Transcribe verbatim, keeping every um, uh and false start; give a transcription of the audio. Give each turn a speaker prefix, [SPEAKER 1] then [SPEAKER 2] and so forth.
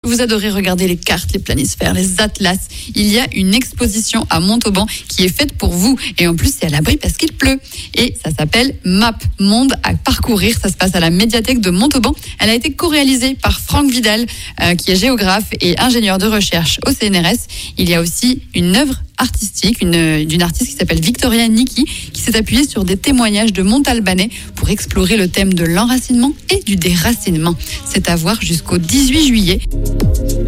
[SPEAKER 1] vous adorez regarder les cartes, les planisphères, les atlas, il y a une exposition à Montauban qui est faite pour vous. Et en plus, c'est à l'abri parce qu'il pleut. Et ça s'appelle Map, monde à parcourir. Ça se passe à la médiathèque de Montauban. Elle a été co-réalisée par Franck Vidal, euh, qui est géographe et ingénieur de recherche au C N R S. Il y a aussi une œuvre artistique une, d'une artiste qui s'appelle Victoria Niki, qui s'est appuyée sur des témoignages de Montalbanais pour explorer le thème de l'enracinement et du déracinement. C'est à voir jusqu'au dix-huit juillet.